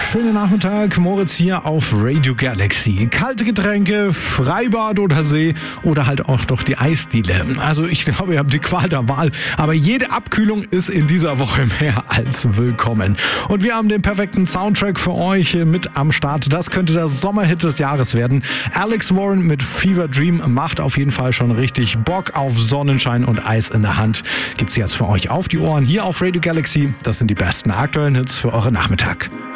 Schönen Nachmittag, Moritz hier auf Radio Galaxy. Kalte Getränke, Freibad oder See oder halt auch doch die Eisdiele. Also ich glaube, ihr habt die Qual der Wahl, aber jede Abkühlung ist in dieser Woche mehr als willkommen. Und wir haben den perfekten Soundtrack für euch mit am Start. Das könnte der Sommerhit des Jahres werden. Alex Warren mit Fever Dream macht auf jeden Fall schon richtig Bock auf Sonnenschein und Eis in der Hand. Gibt's jetzt für euch auf die Ohren hier auf Radio Galaxy. Das sind die besten aktuellen Hits für euren Nachmittag.